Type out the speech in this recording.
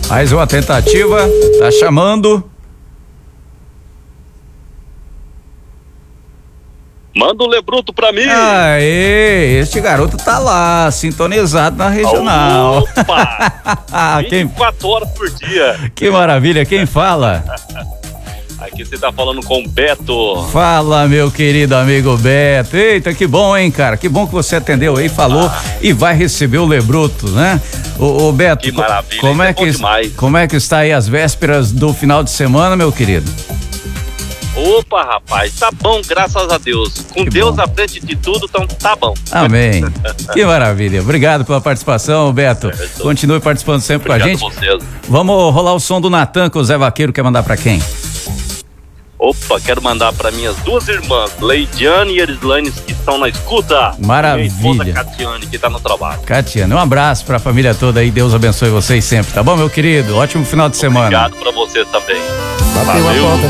Mais uma tentativa, tá chamando. Manda o Lebruto pra mim. Aê, este garoto tá lá, sintonizado na regional. Opa! 24 horas por dia. Que maravilha, quem fala? Aqui você tá falando com o Beto. Fala, meu querido amigo Beto. Eita, que bom, hein, cara? Que bom que você atendeu aí, falou e vai receber o Lebruto, né? Ô Beto, Que maravilha, como é que está aí as vésperas do final de semana, meu querido? Opa, rapaz, tá bom, graças a Deus. Com Que Deus bom. à frente de tudo, então tá bom. Amém. Que maravilha. Obrigado pela participação, Beto. Certo. Continue participando sempre Obrigado com a a gente. vocês. Vamos rolar o som do Natan que o Zé Vaqueiro quer mandar pra quem? Opa, quero mandar para minhas duas irmãs, Leidiane e Erislane, que estão na escuta. Maravilha. Minha esposa Catiane, que tá no trabalho. Catiana, um abraço pra família toda aí. Deus abençoe vocês sempre, tá bom, meu querido? Ótimo final de semana. Obrigado para vocês também. Bateu a Valeu. porta